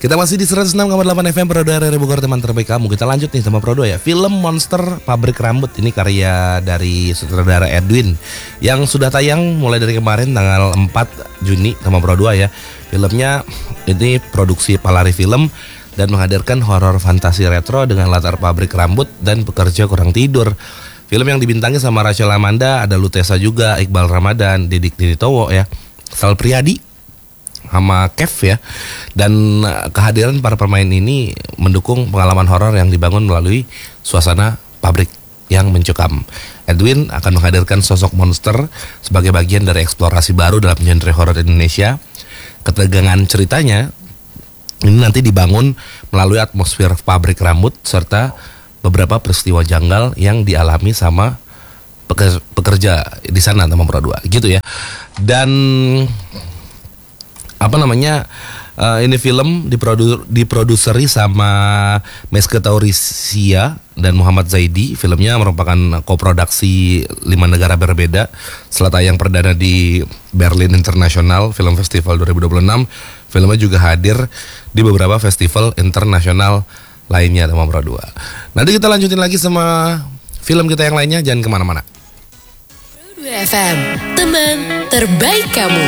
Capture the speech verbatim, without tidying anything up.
Kita masih di seratus enam koma delapan F M Pro dua R R I Bogor, teman terbaik kamu. Kita lanjut nih sama Pro dua ya. Film Monster Pabrik Rambut ini karya dari sutradara Edwin yang sudah tayang mulai dari kemarin tanggal empat Juni sama Pro dua ya. Filmnya ini produksi Palari Film dan menghadirkan horor fantasi retro dengan latar pabrik rambut dan pekerja kurang tidur. Film yang dibintangi sama Rachel Amanda, ada Lutesa juga, Iqbal Ramadan, Didik Dinitowo ya, Sal Priadi sama Kev ya. Dan kehadiran para pemain ini mendukung pengalaman horor yang dibangun melalui suasana pabrik yang mencekam. Edwin akan menghadirkan sosok monster sebagai bagian dari eksplorasi baru dalam genre horor Indonesia. Ketegangan ceritanya ini nanti dibangun melalui atmosfer pabrik rambut serta beberapa peristiwa janggal yang dialami sama pekerja di sana sama Pro dua gitu ya. Dan apa namanya uh, ini film diprodu diproduseri sama Meske Taurisia dan Muhammad Zaidi. Filmnya merupakan koproduksi lima negara berbeda setelah tayang perdana di Berlin International Film Festival dua ribu dua puluh enam. Filmnya juga hadir di beberapa festival internasional lainnya sama Pro dua. Nanti kita lanjutin lagi sama film kita yang lainnya, jangan kemana-mana. Pro dua F M, teman terbaik kamu.